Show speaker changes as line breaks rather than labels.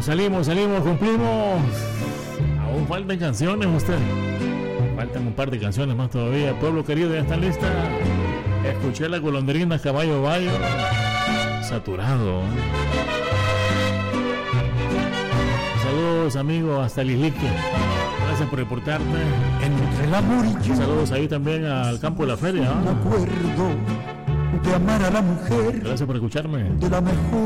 salimos, cumplimos. Aún faltan canciones, usted. Faltan un par de canciones más todavía. Pueblo querido, ya está lista. Escuché la golondrina, caballo bayo. Saturado. Saludos, amigos, hasta Lislique. Gracias por reportarte.
Entre el amor y yo.
Saludos ahí también al campo de la feria.
Me acuerdo de amar a la mujer.
Gracias por escucharme.
De la mejor